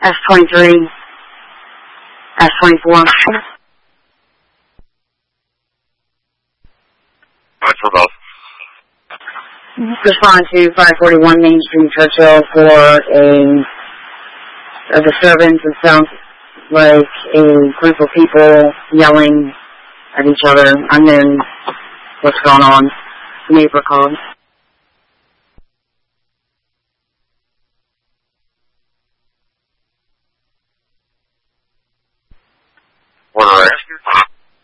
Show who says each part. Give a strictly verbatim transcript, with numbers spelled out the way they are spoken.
Speaker 1: S twenty-three, S twenty-four.
Speaker 2: What's for both?
Speaker 1: Respond to five forty-one Main Street, Churchill, for a, a disturbance. It sounds like a group of people yelling at each other. I'm in. What's going on? Neighbor called.
Speaker 2: Order X.